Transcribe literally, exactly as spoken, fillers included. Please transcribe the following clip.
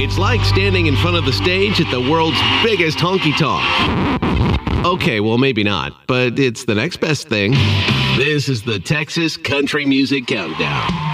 It's like standing in front of the stage at the world's biggest honky tonk. Okay, well, maybe not, but it's the next best thing. This is the Texas Country Music Countdown.